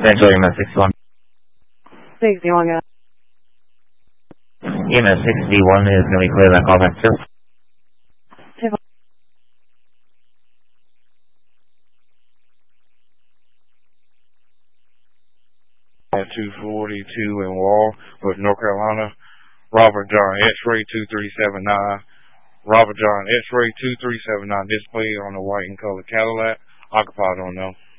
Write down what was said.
Central EMS 61. 61, guys. EMS 61 is going to be clear that call back, sir. 242 in Wall with North Carolina. Robert John X-ray 2379. Robert John X-ray 2379 display on the white and color Cadillac. Occupied on them.